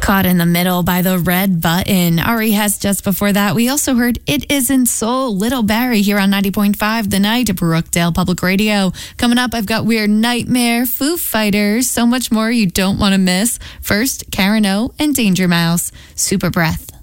Caught in the Middle by the Red Button. Ari Hess just before that. We also heard It Isn't Soul, Little Barry here on 90.5 The Night, Brookdale Public Radio. Coming up, I've got Weird Nightmare, Foo Fighters, so much more you don't want to miss. First, Karen O and Danger Mouse, Super Breath.